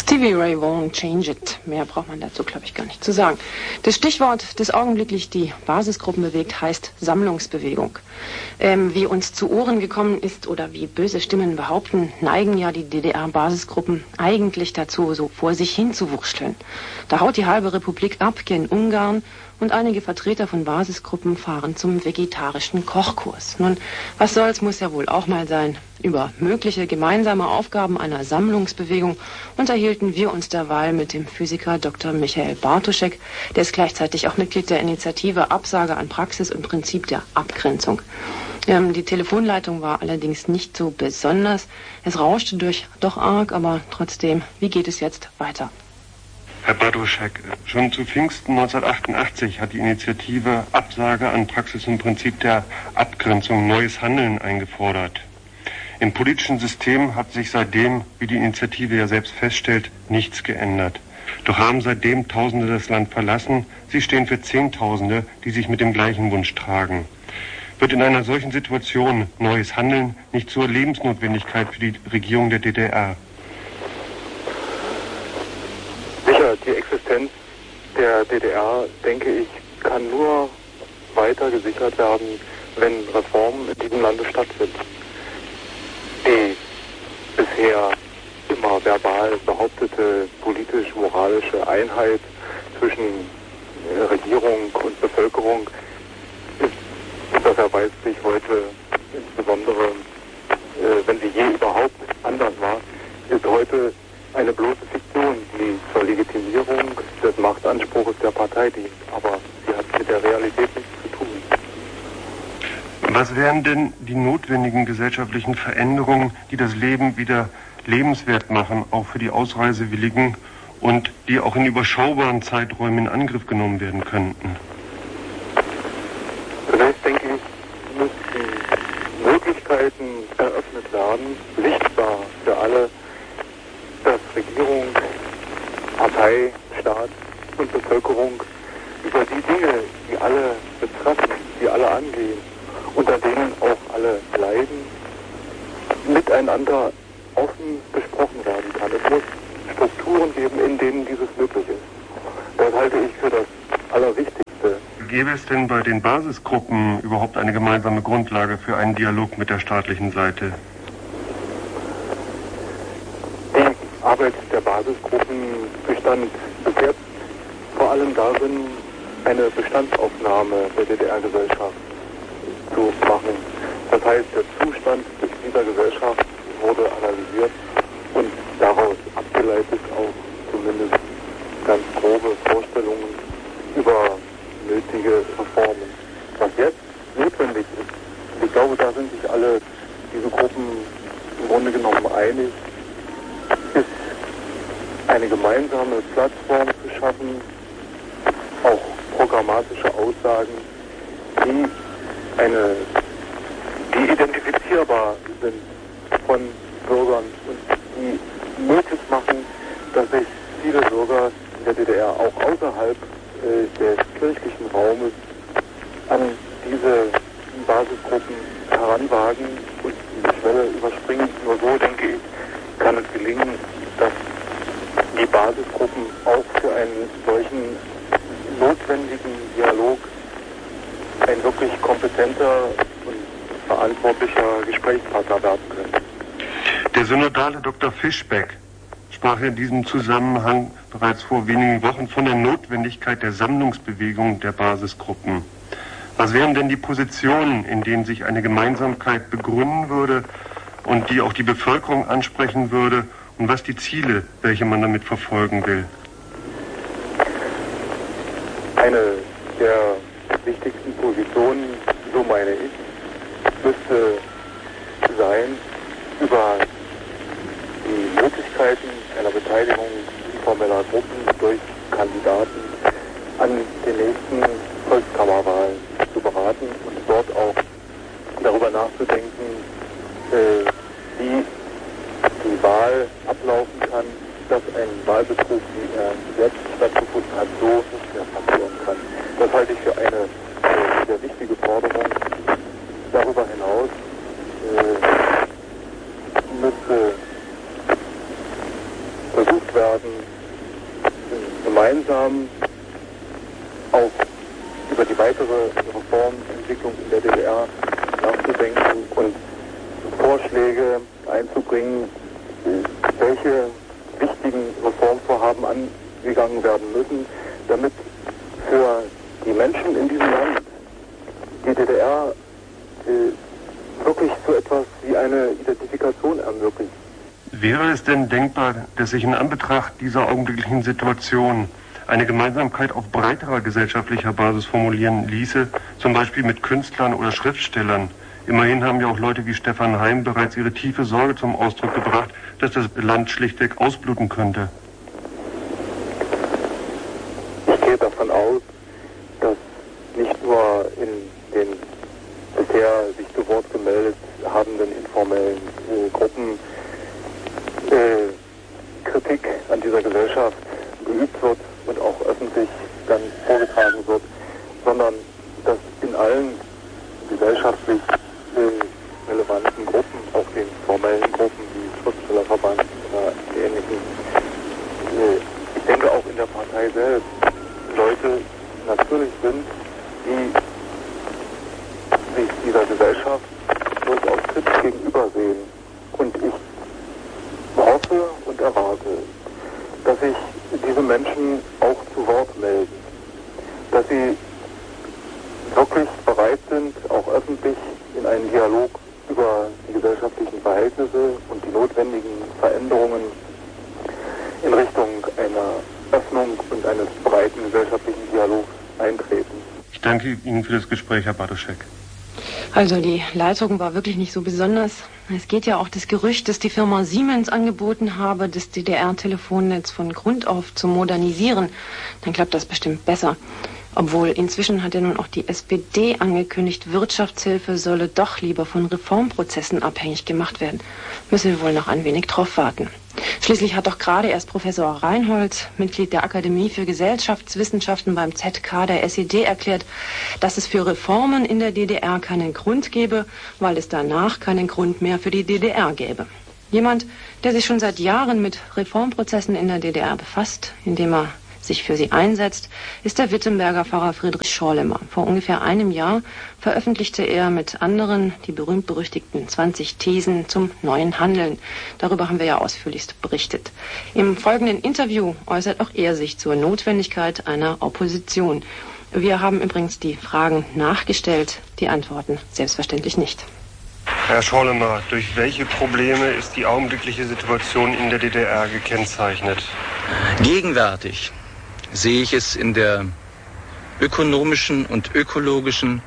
Stevie Ray won't change it. Mehr braucht man dazu, glaube ich, gar nicht zu sagen. Das Stichwort, das augenblicklich die Basisgruppen bewegt, heißt Sammlungsbewegung. Wie uns zu Ohren gekommen ist oder wie böse Stimmen behaupten, neigen ja die DDR-Basisgruppen eigentlich dazu, so vor sich hin zu wursteln. Da haut die halbe Republik ab gen Ungarn und einige Vertreter von Basisgruppen fahren zum vegetarischen Kochkurs. Nun, was soll's, muss ja wohl auch mal sein. Über mögliche gemeinsame Aufgaben einer Sammlungsbewegung unterhielten wir uns derweil mit dem Physiker Dr. Michael Bartoschek, der ist gleichzeitig auch Mitglied der Initiative Absage an Praxis und Prinzip der Abgrenzung. Die Telefonleitung war allerdings nicht so besonders. Es rauschte doch arg, aber trotzdem, wie geht es jetzt weiter? Herr Bartoschek, schon zu Pfingsten 1988 hat die Initiative Absage an Praxis und Prinzip der Abgrenzung neues Handeln eingefordert. Im politischen System hat sich seitdem, wie die Initiative ja selbst feststellt, nichts geändert. Doch haben seitdem Tausende das Land verlassen. Sie stehen für Zehntausende, die sich mit dem gleichen Wunsch tragen. Wird in einer solchen Situation neues Handeln nicht zur Lebensnotwendigkeit für die Regierung der DDR? Sicher, die Existenz der DDR, denke ich, kann nur weiter gesichert werden, wenn Reformen in diesem Lande stattfinden. Die bisher immer verbal behauptete politisch-moralische Einheit zwischen Regierung und Bevölkerung das erweist sich heute insbesondere, wenn sie je überhaupt anders war, ist heute eine bloße Fiktion, die zur Legitimierung des Machtanspruchs der Partei dient. Aber sie hat mit der Realität nichts zu tun. Was wären denn die notwendigen gesellschaftlichen Veränderungen, die das Leben wieder lebenswert machen, auch für die Ausreisewilligen und die auch in überschaubaren Zeiträumen in Angriff genommen werden könnten? Zunächst denke ich, müssten Möglichkeiten eröffnet werden, sichtbar für alle, dass Regierung, Partei, Staat und Bevölkerung über die Dinge, die alle betreffen, die alle angehen, unter denen auch alle leiden, miteinander offen besprochen werden kann. Es muss Strukturen geben, in denen dieses möglich ist. Das halte ich für das Allerwichtigste. Gäbe es denn bei den Basisgruppen überhaupt eine gemeinsame Grundlage für einen Dialog mit der staatlichen Seite? Die Arbeit der Basisgruppen bestand bis jetzt vor allem darin, eine Bestandsaufnahme der DDR-Gesellschaft zu machen. Das heißt, der Zustand dieser Gesellschaft wurde analysiert und daraus abgeleitet auch zumindest ganz grobe Vorstellungen über nötige Reformen. Was jetzt notwendig ist, ich glaube, da sind sich alle diese Gruppen im Grunde genommen einig, ist eine gemeinsame Plattform zu schaffen, auch programmatische Aussagen, die identifizierbar sind von Bürgern und die möglich machen, dass sich viele Bürger in der DDR auch außerhalb des kirchlichen Raumes an diese Basisgruppen heranwagen und die Schwelle überspringen. Nur so, denke ich, kann es gelingen, dass die Basisgruppen auch für einen solchen notwendigen Dialog ein wirklich kompetenter und verantwortlicher Gesprächspartner werden können. Der synodale Dr. Fischbeck sprach in diesem Zusammenhang bereits vor wenigen Wochen von der Notwendigkeit der Sammlungsbewegung der Basisgruppen. Was wären denn die Positionen, in denen sich eine Gemeinsamkeit begründen würde und die auch die Bevölkerung ansprechen würde, und was die Ziele, welche man damit verfolgen will? Eine der wichtigsten Positionen, so meine ich, müsste sein, über die Möglichkeiten einer Beteiligung informeller Gruppen durch Kandidaten an den nächsten Volkskammerwahlen zu beraten und dort auch darüber nachzudenken, wie die Wahl ablaufen kann, dass ein Wahlbetrug, wie er jetzt stattgefunden hat, so nicht mehr passieren kann. Das halte ich für eine sehr wichtige Forderung. Darüber hinaus müsste versucht werden, einladen, gemeinsam auch über die weitere Reformentwicklung in der DDR nachzudenken und Vorschläge einzubringen, welche wichtigen Reformvorhaben angegangen werden müssen, damit für die Menschen in diesem Land die DDR wirklich so etwas wie eine Identifikation ermöglicht. Wäre es denn denkbar, dass sich in Anbetracht dieser augenblicklichen Situation eine Gemeinsamkeit auf breiterer gesellschaftlicher Basis formulieren ließe, zum Beispiel mit Künstlern oder Schriftstellern? Immerhin haben ja auch Leute wie Stefan Heym bereits ihre tiefe Sorge zum Ausdruck gebracht, dass das Land schlichtweg ausbluten könnte. Ich gehe davon aus, dass nicht nur in den bisher sich zu Wort gemeldet habenden informellen Gruppen Kritik an dieser Gesellschaft geübt wird und auch öffentlich dann vorgetragen wird, sondern dass in allen gesellschaftlich relevanten Gruppen, auch den formellen Gruppen wie Schriftstellerverband oder ähnlichen, ich denke auch in der Partei selbst, Leute natürlich sind, die sich dieser Gesellschaft durchaus kritisch gegenübersehen. Und ich hoffe und erwarte, dass sich diese Menschen auch zu Wort melden, dass sie wirklich bereit sind, auch öffentlich in einen Dialog über die gesellschaftlichen Verhältnisse und die notwendigen Veränderungen in Richtung einer Öffnung und eines breiten gesellschaftlichen Dialogs eintreten. Ich danke Ihnen für das Gespräch, Herr Bartoschek. Also die Leitung war wirklich nicht so besonders. Es geht ja auch das Gerücht, dass die Firma Siemens angeboten habe, das DDR-Telefonnetz von Grund auf zu modernisieren. Dann klappt das bestimmt besser. Obwohl inzwischen hat ja nun auch die SPD angekündigt, Wirtschaftshilfe solle doch lieber von Reformprozessen abhängig gemacht werden. Müssen wir wohl noch ein wenig drauf warten. Schließlich hat doch gerade erst Professor Reinhold, Mitglied der Akademie für Gesellschaftswissenschaften beim ZK der SED, erklärt, dass es für Reformen in der DDR keinen Grund gäbe, weil es danach keinen Grund mehr für die DDR gäbe. Jemand, der sich schon seit Jahren mit Reformprozessen in der DDR befasst, indem er sich für sie einsetzt, ist der Wittenberger Pfarrer Friedrich Schorlemmer. Vor ungefähr einem Jahr veröffentlichte er mit anderen die berühmt-berüchtigten 20 Thesen zum neuen Handeln. Darüber haben wir ja ausführlichst berichtet. Im folgenden Interview äußert auch er sich zur Notwendigkeit einer Opposition. Wir haben übrigens die Fragen nachgestellt, die Antworten selbstverständlich nicht. Herr Schorlemmer, durch welche Probleme ist die augenblickliche Situation in der DDR gekennzeichnet? Gegenwärtig sehe ich es in der ökonomischen und ökologischen,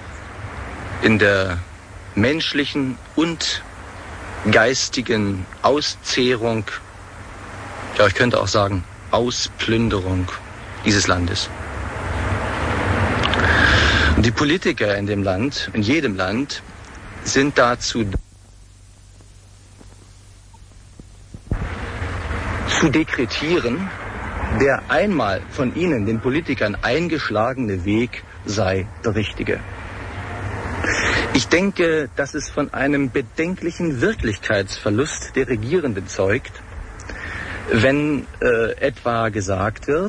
in der menschlichen und geistigen Auszehrung, ja, ich könnte auch sagen, Ausplünderung dieses Landes. Und die Politiker in dem Land, in jedem Land, sind dazu zu dekretieren, der einmal von ihnen, den Politikern, eingeschlagene Weg sei der richtige. Ich denke, dass es von einem bedenklichen Wirklichkeitsverlust der Regierenden zeugt, wenn etwa gesagt wird,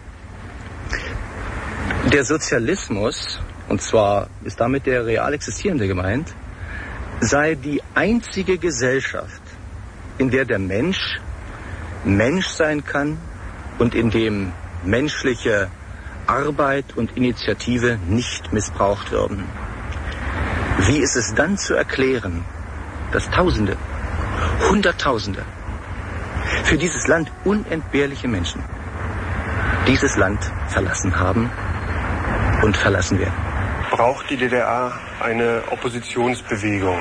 der Sozialismus, und zwar ist damit der real existierende gemeint, sei die einzige Gesellschaft, in der der Mensch Mensch sein kann und in dem menschliche Arbeit und Initiative nicht missbraucht werden. Wie ist es dann zu erklären, dass Tausende, Hunderttausende für dieses Land unentbehrliche Menschen dieses Land verlassen haben und verlassen werden? Braucht die DDR eine Oppositionsbewegung?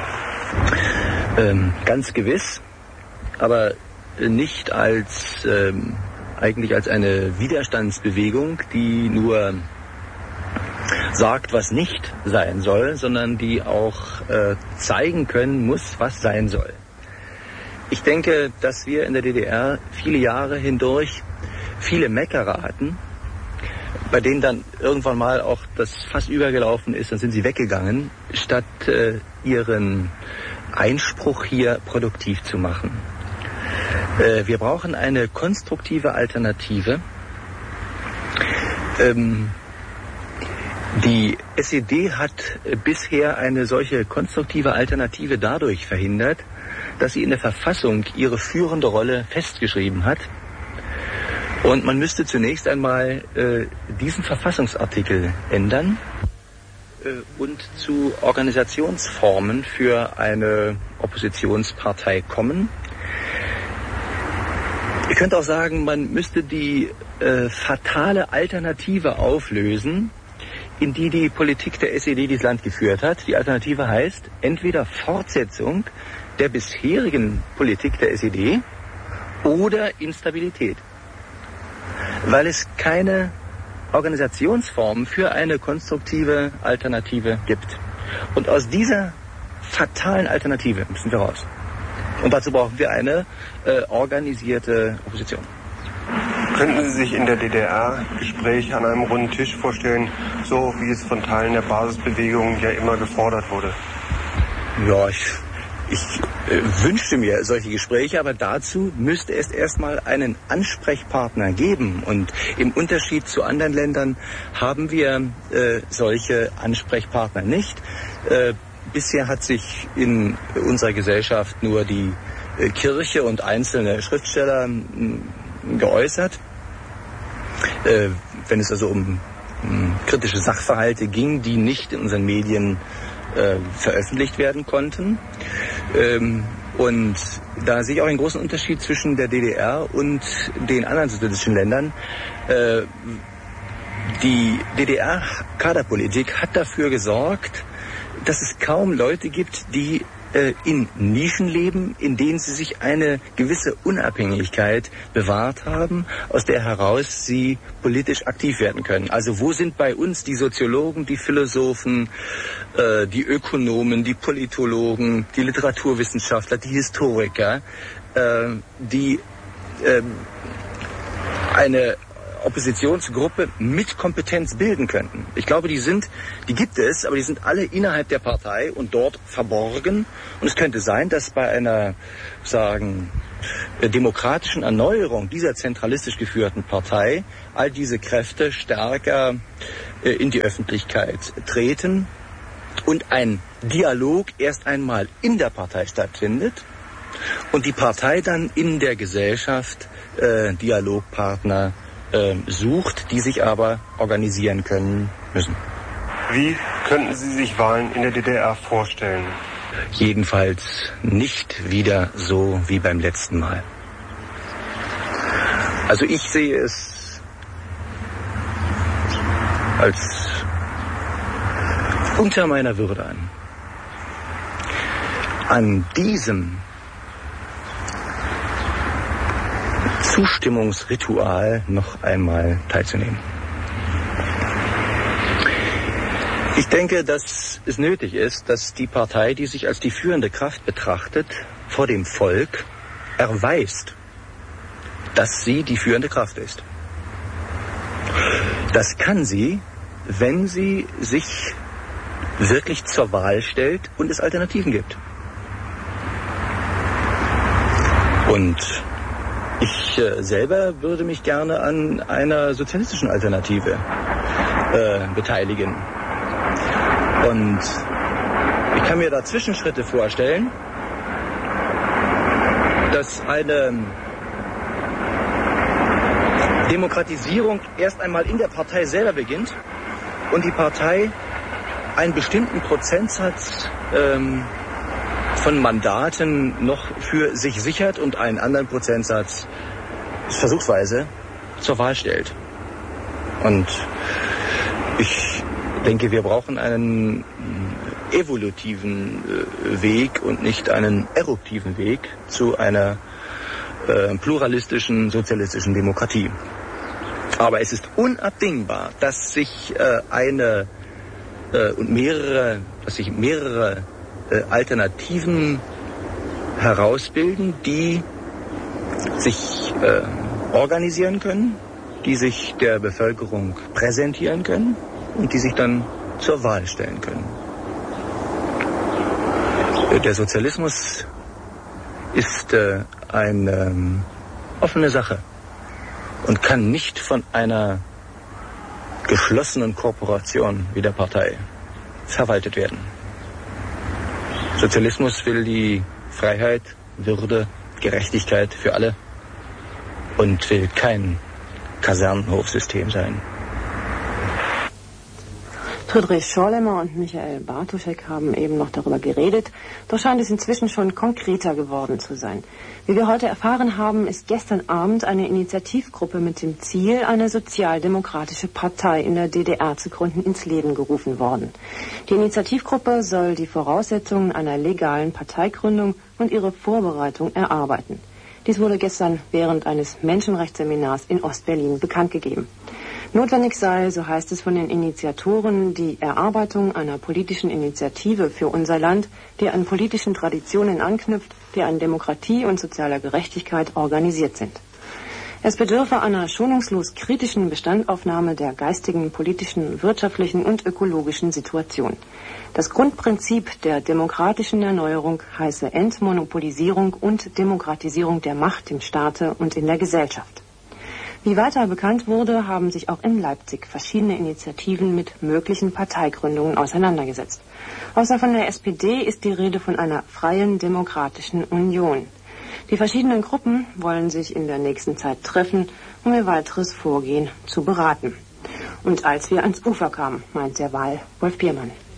Ganz gewiss, aber nicht als eigentlich als eine Widerstandsbewegung, die nur sagt, was nicht sein soll, sondern die auch zeigen können muss, was sein soll. Ich denke, dass wir in der DDR viele Jahre hindurch viele Meckerer hatten, bei denen dann irgendwann mal auch das Fass übergelaufen ist, dann sind sie weggegangen, statt ihren Einspruch hier produktiv zu machen. Wir brauchen eine konstruktive Alternative. Die SED hat bisher eine solche konstruktive Alternative dadurch verhindert, dass sie in der Verfassung ihre führende Rolle festgeschrieben hat. Und man müsste zunächst einmal diesen Verfassungsartikel ändern und zu Organisationsformen für eine Oppositionspartei kommen. Ich könnte auch sagen, man müsste die fatale Alternative auflösen, in die die Politik der SED dieses Land geführt hat. Die Alternative heißt entweder Fortsetzung der bisherigen Politik der SED oder Instabilität, weil es keine Organisationsform für eine konstruktive Alternative gibt. Und aus dieser fatalen Alternative müssen wir raus. Und dazu brauchen wir eine organisierte Opposition. Könnten Sie sich in der DDR Gespräche an einem runden Tisch vorstellen, so wie es von Teilen der Basisbewegung ja immer gefordert wurde? Ja, ich wünschte mir solche Gespräche, aber dazu müsste es erstmal einen Ansprechpartner geben. Und im Unterschied zu anderen Ländern haben wir solche Ansprechpartner nicht. Bisher hat sich in unserer Gesellschaft nur die Kirche und einzelne Schriftsteller geäußert. Wenn es also um kritische Sachverhalte ging, die nicht in unseren Medien veröffentlicht werden konnten. Und da sehe ich auch einen großen Unterschied zwischen der DDR und den anderen sozialistischen Ländern. Die DDR-Kaderpolitik hat dafür gesorgt, dass es kaum Leute gibt, die in Nischen leben, in denen sie sich eine gewisse Unabhängigkeit bewahrt haben, aus der heraus sie politisch aktiv werden können. Also wo sind bei uns die Soziologen, die Philosophen, die Ökonomen, die Politologen, die Literaturwissenschaftler, die Historiker, die eine Oppositionsgruppe mit Kompetenz bilden könnten. Ich glaube, die gibt es, aber die sind alle innerhalb der Partei und dort verborgen. Und es könnte sein, dass bei einer, demokratischen Erneuerung dieser zentralistisch geführten Partei all diese Kräfte stärker in die Öffentlichkeit treten und ein Dialog erst einmal in der Partei stattfindet und die Partei dann in der Gesellschaft Dialogpartner sucht, die sich aber organisieren können müssen. Wie könnten Sie sich Wahlen in der DDR vorstellen? Jedenfalls nicht wieder so wie beim letzten Mal. Also ich sehe es als unter meiner Würde an diesem Zustimmungsritual noch einmal teilzunehmen. Ich denke, dass es nötig ist, dass die Partei, die sich als die führende Kraft betrachtet, vor dem Volk erweist, dass sie die führende Kraft ist. Das kann sie, wenn sie sich wirklich zur Wahl stellt und es Alternativen gibt. Und ich selber würde mich gerne an einer sozialistischen Alternative beteiligen. Und ich kann mir da Zwischenschritte vorstellen, dass eine Demokratisierung erst einmal in der Partei selber beginnt und die Partei einen bestimmten Prozentsatz von Mandaten noch für sich sichert und einen anderen Prozentsatz versuchsweise zur Wahl stellt. Und ich denke, wir brauchen einen evolutiven Weg und nicht einen eruptiven Weg zu einer pluralistischen, sozialistischen Demokratie. Aber es ist unabdingbar, dass sich mehrere Alternativen herausbilden, die sich organisieren können, die sich der Bevölkerung präsentieren können und die sich dann zur Wahl stellen können. Der Sozialismus ist eine offene Sache und kann nicht von einer geschlossenen Korporation wie der Partei verwaltet werden. Sozialismus will die Freiheit, Würde, Gerechtigkeit für alle und will kein Kasernenhofsystem sein. Friedrich Schorlemmer und Michael Bartoschek haben eben noch darüber geredet, doch scheint es inzwischen schon konkreter geworden zu sein. Wie wir heute erfahren haben, ist gestern Abend eine Initiativgruppe mit dem Ziel, eine sozialdemokratische Partei in der DDR zu gründen, ins Leben gerufen worden. Die Initiativgruppe soll die Voraussetzungen einer legalen Parteigründung und ihre Vorbereitung erarbeiten. Dies wurde gestern während eines Menschenrechtsseminars in Ostberlin bekannt gegeben. Notwendig sei, so heißt es von den Initiatoren, die Erarbeitung einer politischen Initiative für unser Land, die an politischen Traditionen anknüpft, die an Demokratie und sozialer Gerechtigkeit organisiert sind. Es bedürfe einer schonungslos kritischen Bestandaufnahme der geistigen, politischen, wirtschaftlichen und ökologischen Situation. Das Grundprinzip der demokratischen Erneuerung heiße Entmonopolisierung und Demokratisierung der Macht im Staate und in der Gesellschaft. Wie weiter bekannt wurde, haben sich auch in Leipzig verschiedene Initiativen mit möglichen Parteigründungen auseinandergesetzt. Außer von der SPD ist die Rede von einer freien demokratischen Union. Die verschiedenen Gruppen wollen sich in der nächsten Zeit treffen, um ihr weiteres Vorgehen zu beraten. Und als wir ans Ufer kamen, meint derweil Wolf Biermann.